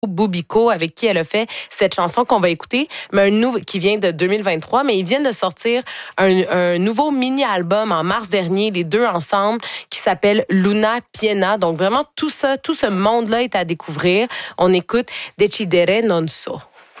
Bubico, avec qui elle a fait cette chanson qu'on va écouter, mais qui vient de 2023, mais ils viennent de sortir un nouveau mini-album en mars dernier, les deux ensemble, qui s'appelle Luna Piena. Donc vraiment, tout ce monde-là est à découvrir. On écoute Decidere non so.